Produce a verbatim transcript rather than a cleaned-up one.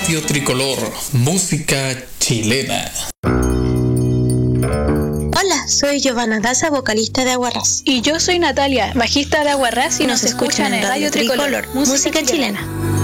Radio Tricolor, música chilena. Hola, soy Giovanna Daza, vocalista de Aguarrás. Y yo soy Natalia, bajista de Aguarrás, y, y nos, nos escuchan en Radio Tricolor, Tricolor música, música chilena. chilena.